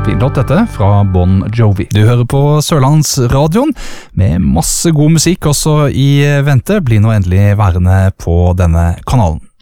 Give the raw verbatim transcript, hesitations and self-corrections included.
Fin låt dette fra Bon Jovi. Du hører på Sørlandsradioen med masse god musikk også i vente. Bli nå endelig værende på denne kanalen.